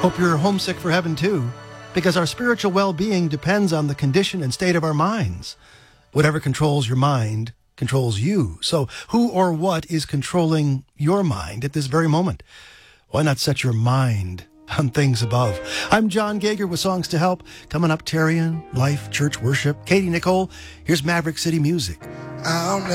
Hope you're homesick for heaven too, because our spiritual well-being depends on the condition and state of our minds. Whatever controls your mind controls you. So who or what is controlling your mind at this very moment? Why not set your mind on things above? I'm John Gager with Songs to Help. Coming up, Tarian, Life, Church Worship, Katie Nicole. Here's Maverick City Music.